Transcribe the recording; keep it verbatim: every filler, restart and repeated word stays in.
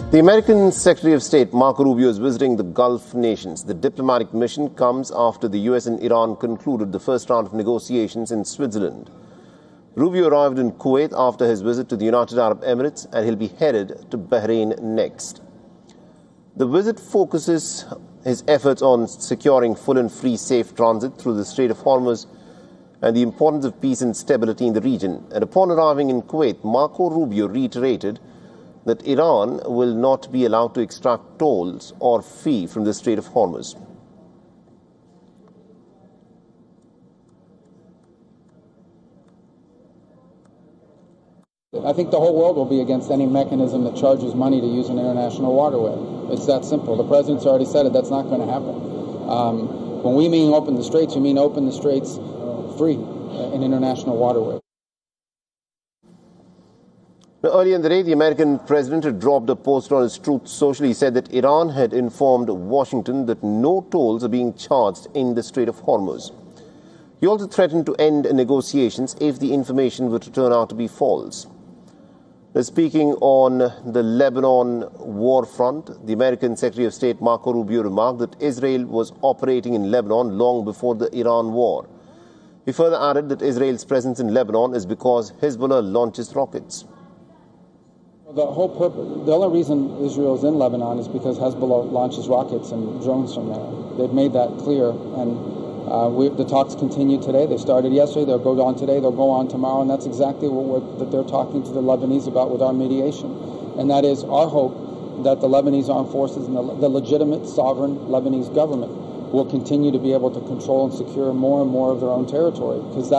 The American Secretary of State, Marco Rubio, is visiting the Gulf nations. The diplomatic mission comes after the U S and Iran concluded the first round of negotiations in Switzerland. Rubio arrived in Kuwait after his visit to the United Arab Emirates, and he'll be headed to Bahrain next. The visit focuses his efforts on securing full and free safe transit through the Strait of Hormuz and the importance of peace and stability in the region. And upon arriving in Kuwait, Marco Rubio reiterated that Iran will not be allowed to extract tolls or fee from the Strait of Hormuz. I think the whole world will be against any mechanism that charges money to use an international waterway. It's that simple. The president's already said it. That's not going to happen. Um, when we mean open the straits, we mean open the straits free, uh, an international waterway. Now, earlier in the day, the American president had dropped a post on his Truth Social. He said that Iran had informed Washington that no tolls are being charged in the Strait of Hormuz. He also threatened to end negotiations if the information were to turn out to be false. Now, speaking on the Lebanon war front, the American Secretary of State Marco Rubio remarked that Israel was operating in Lebanon long before the Iran war. He further added that Israel's presence in Lebanon is because Hezbollah launches rockets. The whole purpose, the only reason Israel is in Lebanon is because Hezbollah launches rockets and drones from there. They've made that clear, and uh, we, the talks continue today. They started yesterday. They'll go on today. They'll go on tomorrow, and that's exactly what we're, that they're talking to the Lebanese about with our mediation, and that is our hope that the Lebanese armed forces and the, the legitimate sovereign Lebanese government will continue to be able to control and secure more and more of their own territory, because that